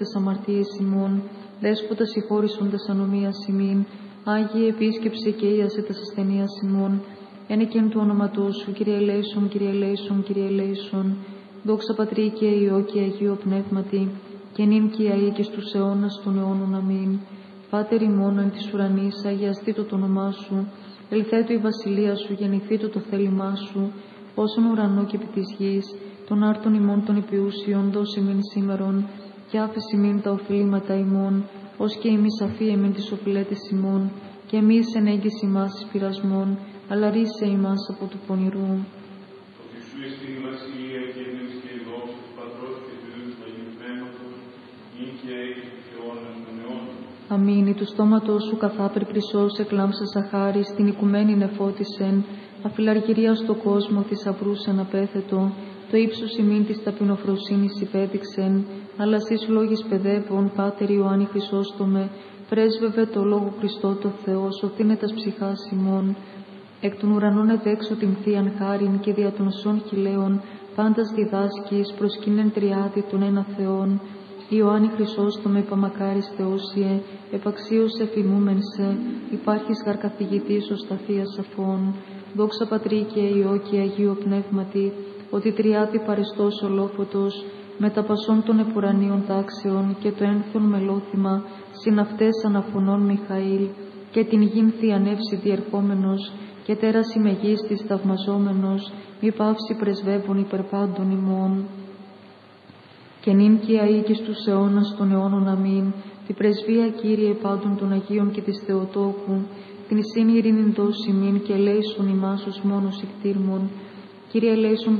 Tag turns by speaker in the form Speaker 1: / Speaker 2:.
Speaker 1: τες αμαρτίες ημών, Δέσποτα συγχώρησον τες ανομίας ημίν, Άγιε επίσκεψε και ίασε τες ασθενείας ημών, ένεκεν του όνοματός σου, Κύριε ελέησον, Κύριε ελέησον, Κύριε ελέησον. Δόξα Πατρί και Υιό και Αγίο Πνεύματι, και νυν και αεί και στους αιώνας των αιώνων. Αμήν. Πάτερ ημών εν της ουρανής, αγιαστήτω το όνομά σου, ελθέτω η βασιλεία σου, γεννηθήτω το θέλημά σου, όσον ουρανό και επί της γης, των άρτων ημών των υπηούσιων, δώσε ημίν σήμερον, και άφεση ημίν τα οφειλήματα ημών, ως και εμείς αφή εμίν τις οφειλέτες ημών, και εμείς εν έγκυση ημάς εις πειρασμών, αλλά ρίσε ημάς από του πονηρού. Αμήν. Ή του στόματος σου καθάπερ χρυσός εκλάμψας αχάρις, την οικουμένη νεφώτισεν, αφιλαργυρία στο κόσμο θησαυρούς αναπέθετο, το ύψος ημίν της ταπεινοφροσύνης υπέδειξεν, αλλά σεις λόγης παιδεύων, Πάτερ Ιωάννη Χρυσόστομε, πρέσβευε το λόγο Χριστό το Θεό, σωθήνε τας ψυχάς ημών. Εκ των ουρανών εδέξω την θείαν χάριν και δια των σών χιλέων, πάντας διδάσκεις, προσκύνεν τριάδι των ένα Θεόν. Ιωάννη Χρυσόστομε, επαμακάρις Θεόσιε, επαξίως εφημούμεν σε, υπάρχεις γαρκαθηγητής ως τα θεία σαφών. Δόξα Πατρί και Υιό και Αγίο Πνεύματι, ότι τριάδι παρεστός ολόφωτος, με τα πασών των επουρανίων τάξεων και το ένθον μελόθυμα, συναυτές αναφωνών Μιχαήλ, και την γην θειανεύση διερχόμενος, και τέραση μεγίστης θαυμαζόμενος, μη παύση πρεσβεύων υπερπάντων ημών. Και νυν και αεί και στους αιώνας των αιώνων. Αμήν. Την πρεσβεία, Κύριε, πάντων των Αγίων και της Θεοτόκου, την εισήν ειρήνην δώσει ημίν, και ελέησον ημάς ως μόνος ικτήρμον. Κύριε ελέησον